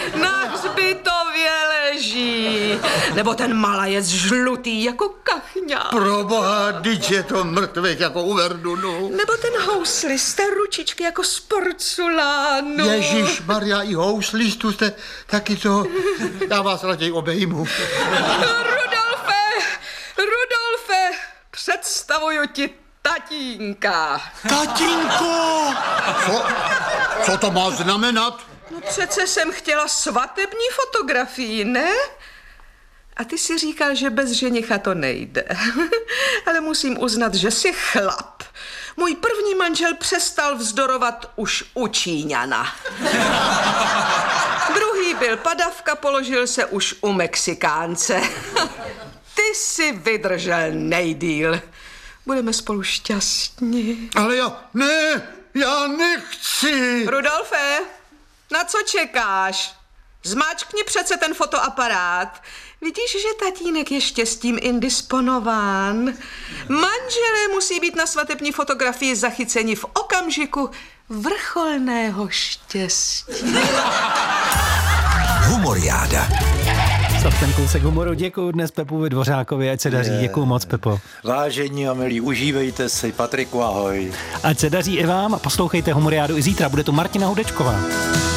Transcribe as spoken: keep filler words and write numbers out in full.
na hřbitově leží. Nebo ten malajec žlutý jako kachňa. Proboha, dyť je to mrtvých jako u Verdunu. Nebo ten houslista, ručičky jako z porculánu. Ježišmarja, i houslistů jste taky to. Já vás raději obejmu. Rudolfe, Rudolfe, představuju ti tatínka. Tatínko! Co, co to má znamenat? No přece jsem chtěla svatební fotografii, ne? A ty si říkal, že bez ženicha to nejde. Ale musím uznat, že jsi chlap. Můj první manžel přestal vzdorovat už u Číňana. Druhý byl padavka, položil se už u Mexikánce. Ty jsi vydržel nejdýl. Budeme spolu šťastní. Ale já, ne, já nechci. Rudolfe, na co čekáš? Zmáčkni přece ten fotoaparát. Vidíš, že tatínek je štěstím indisponován. Manželé musí být na svatební fotografii zachyceni v okamžiku vrcholného štěstí. Humoriáda. Za ten kousek humoru děkuju dnes Pepovi Dvořákovi, ať se daří. Děkuju moc, Pepo. Vážení a milí, užívejte si. Patriku, ahoj. Ať se daří i vám a poslouchejte Humoriádu i zítra. Bude tu Martina Hudečková.